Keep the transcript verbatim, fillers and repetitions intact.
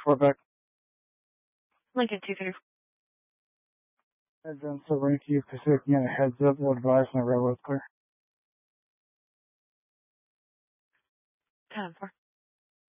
four back. Lincoln two thirty-four. Heads on Silver Key, Pacific, get a heads up, we'll advise when the railroad's clear. ten four.